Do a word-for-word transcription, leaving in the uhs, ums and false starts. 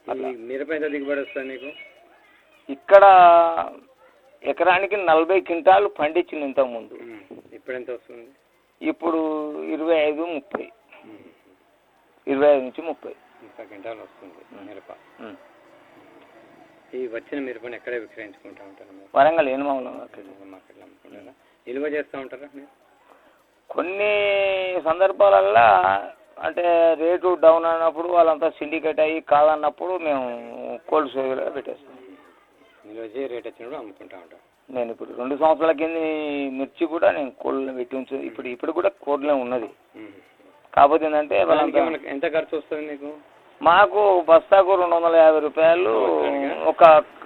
మిరప ఎంత దిగుబడి వస్తుంది నీకు? ఇక్కడ ఎకరానికి నలభై క్వింటాలు పండించింది ఇంతకుముందు. ఇప్పుడు ఎంత వస్తుంది? ఇప్పుడు ఇరవై ఐదు ముప్పై ఇరవై ఐదు నుంచి ముప్పై ముప్పై క్వింటాలు వస్తుంది మిరప. ఈ వచ్చిన మిరపని ఎక్కడే విక్రయించుకుంటూ ఉంటారు? వరంగల్ ఎనుమావులో మార్కెట్లో అమ్ముకుంటారా? నిల్వ చేస్తూ ఉంటారా? కొన్ని సందర్భాలల్లో అంటే రేటు డౌన్ అయినప్పుడు వాళ్ళంతా సిండికేట్ అయ్యి కాదన్నప్పుడు మేము కోల్డ్ స్టోరేజ్లో పెట్టేస్తాం. నిల్వ చేసి రేట్ వచ్చినప్పుడు అమ్ముకుంటా ఉంటాం. నేను ఇప్పుడు రెండు సంవత్సరాల కింద మిర్చి కూడా నేను కోల్డ్లో పెట్టి ఉంచు ఇప్పుడు ఇప్పుడు కూడా కోల్డ్లో ఉన్నది. కాకపోతే ఏంటంటే వాళ్ళంతా ఎంత ఖర్చు వస్తుంది మీకు? మాకు బస్తాకు రెండు వందల యాభై రూపాయలు ఒక